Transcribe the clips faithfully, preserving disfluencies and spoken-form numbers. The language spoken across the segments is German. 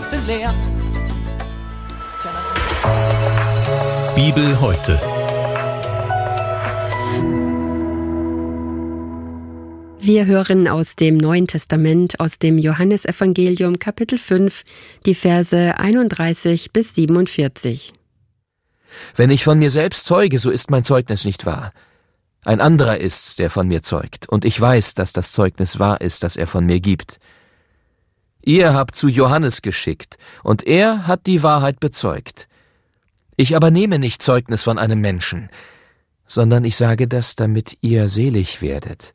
Worte leer. Bibel heute. Wir hören aus dem Neuen Testament, aus dem Johannesevangelium Kapitel fünf, die Verse einunddreißig bis siebenundvierzig. Wenn ich von mir selbst zeuge, so ist mein Zeugnis nicht wahr. Ein anderer ist's, der von mir zeugt, und ich weiß, dass das Zeugnis wahr ist, das er von mir gibt. Ihr habt zu Johannes geschickt, und er hat die Wahrheit bezeugt. Ich aber nehme nicht Zeugnis von einem Menschen, sondern ich sage das, damit ihr selig werdet.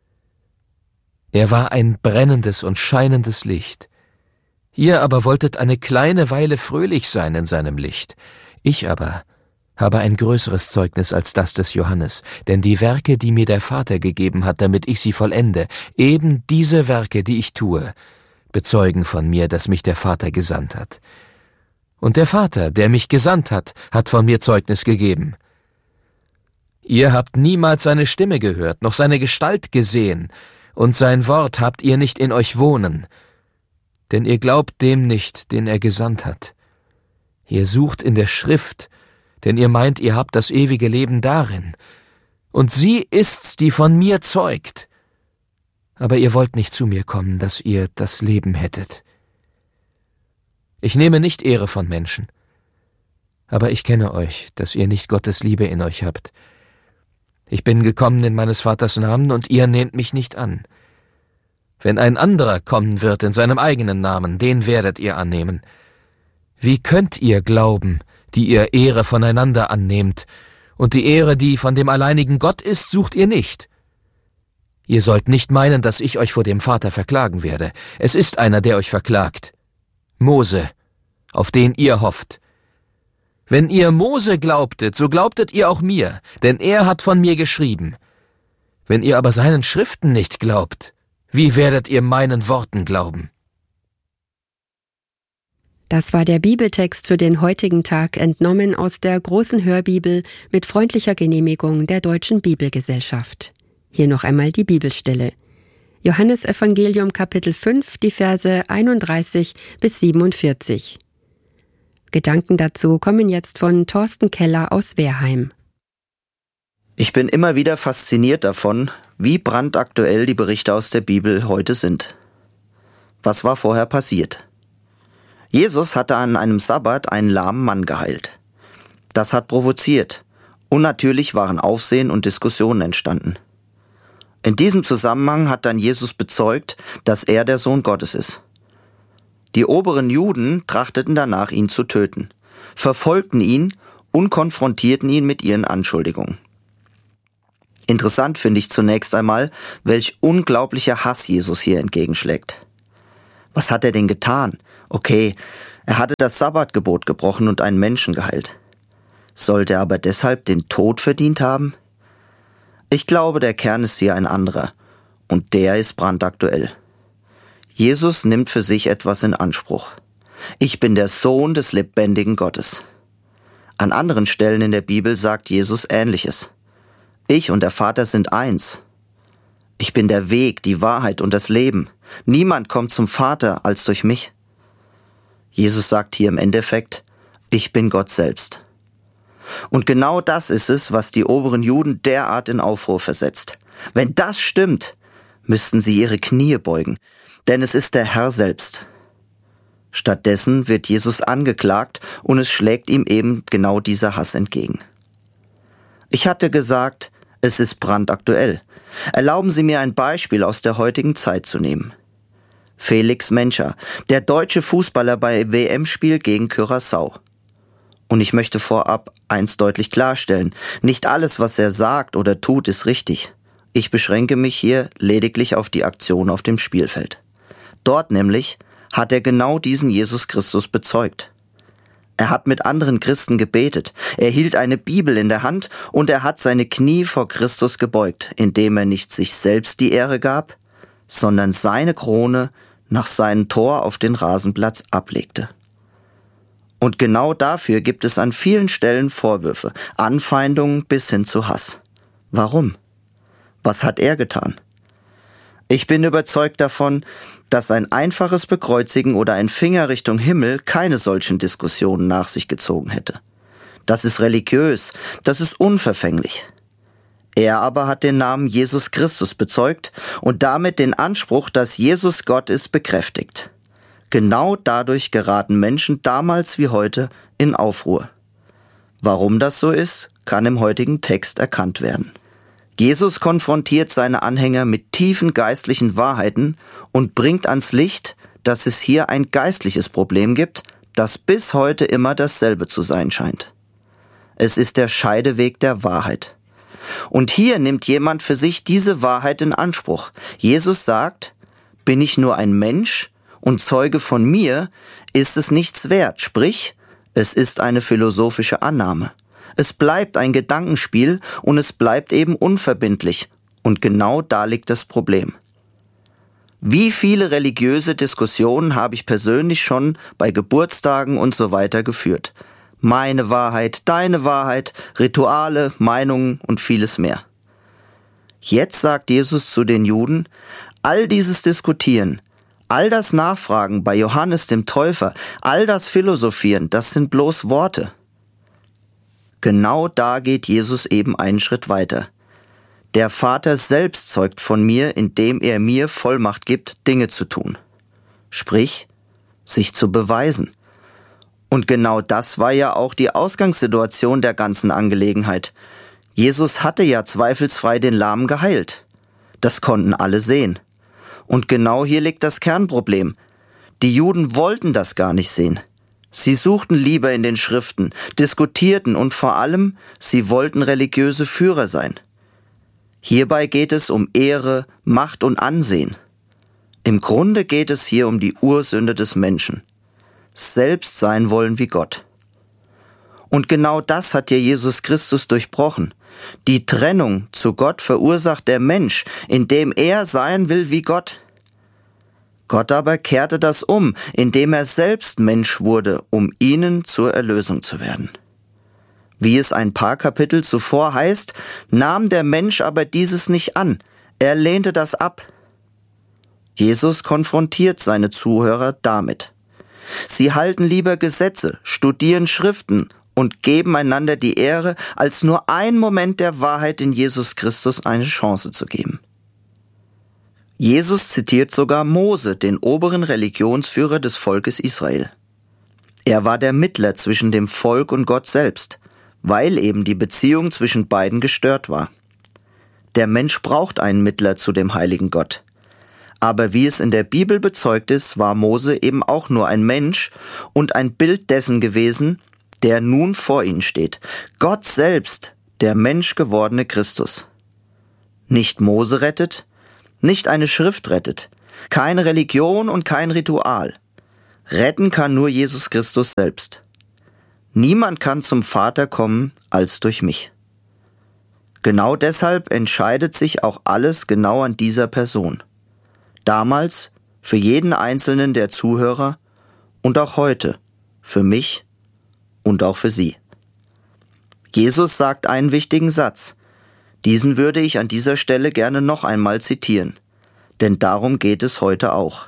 Er war ein brennendes und scheinendes Licht. Ihr aber wolltet eine kleine Weile fröhlich sein in seinem Licht. Ich aber habe ein größeres Zeugnis als das des Johannes, denn die Werke, die mir der Vater gegeben hat, damit ich sie vollende, eben diese Werke, die ich tue, bezeugen von mir, dass mich der Vater gesandt hat. Und der Vater, der mich gesandt hat, hat von mir Zeugnis gegeben. Ihr habt niemals seine Stimme gehört, noch seine Gestalt gesehen, und sein Wort habt ihr nicht in euch wohnen, denn ihr glaubt dem nicht, den er gesandt hat. Ihr sucht in der Schrift, denn ihr meint, ihr habt das ewige Leben darin, und sie ist's, die von mir zeugt. Aber ihr wollt nicht zu mir kommen, dass ihr das Leben hättet. Ich nehme nicht Ehre von Menschen, aber ich kenne euch, dass ihr nicht Gottes Liebe in euch habt. Ich bin gekommen in meines Vaters Namen, und ihr nehmt mich nicht an. Wenn ein anderer kommen wird in seinem eigenen Namen, den werdet ihr annehmen. Wie könnt ihr glauben, die ihr Ehre voneinander annehmt, und die Ehre, die von dem alleinigen Gott ist, sucht ihr nicht? Ihr sollt nicht meinen, dass ich euch vor dem Vater verklagen werde. Es ist einer, der euch verklagt. Mose, auf den ihr hofft. Wenn ihr Mose glaubtet, so glaubtet ihr auch mir, denn er hat von mir geschrieben. Wenn ihr aber seinen Schriften nicht glaubt, wie werdet ihr meinen Worten glauben? Das war der Bibeltext für den heutigen Tag, entnommen aus der großen Hörbibel mit freundlicher Genehmigung der Deutschen Bibelgesellschaft. Hier noch einmal die Bibelstelle. Johannesevangelium Kapitel fünf, die Verse einunddreißig bis siebenundvierzig. Gedanken dazu kommen jetzt von Thorsten Keller aus Wehrheim. Ich bin immer wieder fasziniert davon, wie brandaktuell die Berichte aus der Bibel heute sind. Was war vorher passiert? Jesus hatte an einem Sabbat einen lahmen Mann geheilt. Das hat provoziert, und natürlich waren Aufsehen und Diskussionen entstanden. In diesem Zusammenhang hat dann Jesus bezeugt, dass er der Sohn Gottes ist. Die oberen Juden trachteten danach, ihn zu töten, verfolgten ihn und konfrontierten ihn mit ihren Anschuldigungen. Interessant finde ich zunächst einmal, welch unglaublicher Hass Jesus hier entgegenschlägt. Was hat er denn getan? Okay, er hatte das Sabbatgebot gebrochen und einen Menschen geheilt. Sollte er aber deshalb den Tod verdient haben? Ich glaube, der Kern ist hier ein anderer, und der ist brandaktuell. Jesus nimmt für sich etwas in Anspruch. Ich bin der Sohn des lebendigen Gottes. An anderen Stellen in der Bibel sagt Jesus Ähnliches. Ich und der Vater sind eins. Ich bin der Weg, die Wahrheit und das Leben. Niemand kommt zum Vater als durch mich. Jesus sagt hier im Endeffekt, ich bin Gott selbst. Und genau das ist es, was die oberen Juden derart in Aufruhr versetzt. Wenn das stimmt, müssten sie ihre Knie beugen, denn es ist der Herr selbst. Stattdessen wird Jesus angeklagt, und es schlägt ihm eben genau dieser Hass entgegen. Ich hatte gesagt, es ist brandaktuell. Erlauben Sie mir ein Beispiel aus der heutigen Zeit zu nehmen. Felix Menscher, der deutsche Fußballer bei W M-Spiel gegen Curaçao. Und ich möchte vorab eins deutlich klarstellen: Nicht alles, was er sagt oder tut, ist richtig. Ich beschränke mich hier lediglich auf die Aktion auf dem Spielfeld. Dort nämlich hat er genau diesen Jesus Christus bezeugt. Er hat mit anderen Christen gebetet, er hielt eine Bibel in der Hand und er hat seine Knie vor Christus gebeugt, indem er nicht sich selbst die Ehre gab, sondern seine Krone nach seinem Tor auf den Rasenplatz ablegte. Und genau dafür gibt es an vielen Stellen Vorwürfe, Anfeindungen bis hin zu Hass. Warum? Was hat er getan? Ich bin überzeugt davon, dass ein einfaches Bekreuzigen oder ein Finger Richtung Himmel keine solchen Diskussionen nach sich gezogen hätte. Das ist religiös, das ist unverfänglich. Er aber hat den Namen Jesus Christus bezeugt und damit den Anspruch, dass Jesus Gott ist, bekräftigt. Genau dadurch geraten Menschen damals wie heute in Aufruhr. Warum das so ist, kann im heutigen Text erkannt werden. Jesus konfrontiert seine Anhänger mit tiefen geistlichen Wahrheiten und bringt ans Licht, dass es hier ein geistliches Problem gibt, das bis heute immer dasselbe zu sein scheint. Es ist der Scheideweg der Wahrheit. Und hier nimmt jemand für sich diese Wahrheit in Anspruch. Jesus sagt, bin ich nur ein Mensch und Zeuge von mir, ist es nichts wert, sprich, es ist eine philosophische Annahme. Es bleibt ein Gedankenspiel und es bleibt eben unverbindlich. Und genau da liegt das Problem. Wie viele religiöse Diskussionen habe ich persönlich schon bei Geburtstagen und so weiter geführt. Meine Wahrheit, deine Wahrheit, Rituale, Meinungen und vieles mehr. Jetzt sagt Jesus zu den Juden, all dieses Diskutieren, all das Nachfragen bei Johannes dem Täufer, all das Philosophieren, das sind bloß Worte. Genau da geht Jesus eben einen Schritt weiter. Der Vater selbst zeugt von mir, indem er mir Vollmacht gibt, Dinge zu tun. Sprich, sich zu beweisen. Und genau das war ja auch die Ausgangssituation der ganzen Angelegenheit. Jesus hatte ja zweifelsfrei den Lahmen geheilt. Das konnten alle sehen. Und genau hier liegt das Kernproblem. Die Juden wollten das gar nicht sehen. Sie suchten lieber in den Schriften, diskutierten und vor allem, sie wollten religiöse Führer sein. Hierbei geht es um Ehre, Macht und Ansehen. Im Grunde geht es hier um die Ursünde des Menschen. Selbst sein wollen wie Gott. Und genau das hat ja Jesus Christus durchbrochen. Die Trennung zu Gott verursacht der Mensch, indem er sein will wie Gott. Gott aber kehrte das um, indem er selbst Mensch wurde, um ihnen zur Erlösung zu werden. Wie es ein paar Kapitel zuvor heißt, nahm der Mensch aber dieses nicht an, er lehnte das ab. Jesus konfrontiert seine Zuhörer damit. Sie halten lieber Gesetze, studieren Schriften und geben einander die Ehre, als nur einen Moment der Wahrheit in Jesus Christus eine Chance zu geben. Jesus zitiert sogar Mose, den oberen Religionsführer des Volkes Israel. Er war der Mittler zwischen dem Volk und Gott selbst, weil eben die Beziehung zwischen beiden gestört war. Der Mensch braucht einen Mittler zu dem heiligen Gott. Aber wie es in der Bibel bezeugt ist, war Mose eben auch nur ein Mensch und ein Bild dessen gewesen, der nun vor ihnen steht. Gott selbst, der Mensch gewordene Christus. Nicht Mose rettet, nicht eine Schrift rettet, keine Religion und kein Ritual. Retten kann nur Jesus Christus selbst. Niemand kann zum Vater kommen als durch mich. Genau deshalb entscheidet sich auch alles genau an dieser Person. Damals für jeden einzelnen der Zuhörer und auch heute für mich und auch für Sie. Jesus sagt einen wichtigen Satz. Diesen würde ich an dieser Stelle gerne noch einmal zitieren, denn darum geht es heute auch.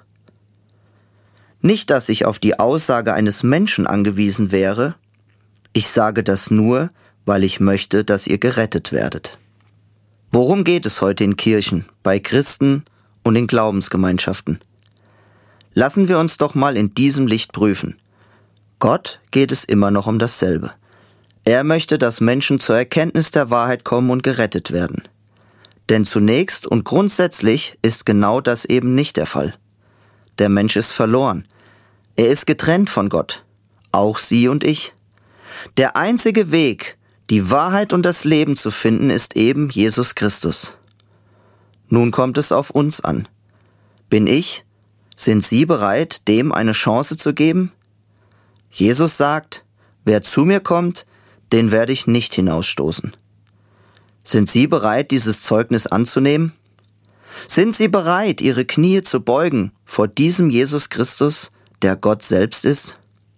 Nicht, dass ich auf die Aussage eines Menschen angewiesen wäre, ich sage das nur, weil ich möchte, dass ihr gerettet werdet. Worum geht es heute in Kirchen, bei Christen und in Glaubensgemeinschaften? Lassen wir uns doch mal in diesem Licht prüfen. Gott geht es immer noch um dasselbe. Er möchte, dass Menschen zur Erkenntnis der Wahrheit kommen und gerettet werden. Denn zunächst und grundsätzlich ist genau das eben nicht der Fall. Der Mensch ist verloren. Er ist getrennt von Gott. Auch Sie und ich. Der einzige Weg, die Wahrheit und das Leben zu finden, ist eben Jesus Christus. Nun kommt es auf uns an. Bin ich, sind Sie bereit, dem eine Chance zu geben? Jesus sagt, wer zu mir kommt, den werde ich nicht hinausstoßen. Sind Sie bereit, dieses Zeugnis anzunehmen? Sind Sie bereit, Ihre Knie zu beugen vor diesem Jesus Christus, der Gott selbst ist?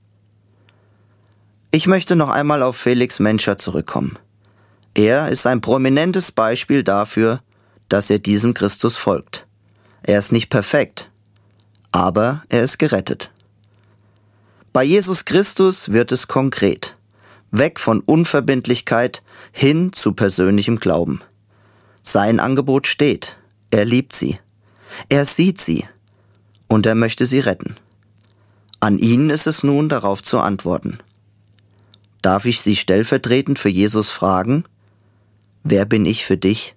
Ich möchte noch einmal auf Felix Menscher zurückkommen. Er ist ein prominentes Beispiel dafür, dass er diesem Christus folgt. Er ist nicht perfekt, aber er ist gerettet. Bei Jesus Christus wird es konkret. Weg von Unverbindlichkeit hin zu persönlichem Glauben. Sein Angebot steht. Er liebt sie. Er sieht sie. Und er möchte sie retten. An ihnen ist es nun, darauf zu antworten. Darf ich Sie stellvertretend für Jesus fragen? Wer bin ich für dich?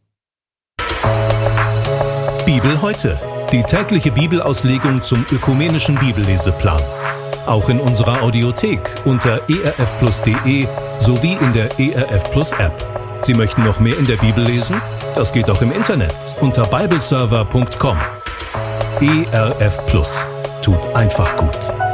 Bibel heute. Die tägliche Bibelauslegung zum ökumenischen Bibelleseplan. Auch in unserer Audiothek unter e r f plus punkt d e sowie in der E R F Plus App. Sie möchten noch mehr in der Bibel lesen? Das geht auch im Internet unter bibleserver punkt com. E R F Plus tut einfach gut.